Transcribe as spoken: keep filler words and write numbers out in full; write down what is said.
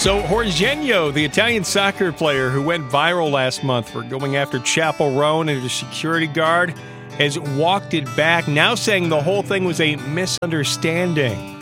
So Jorginho, the Italian soccer player who went viral last month for going after Chappell Roan and his security guard, has walked it back, now saying the whole thing was a misunderstanding.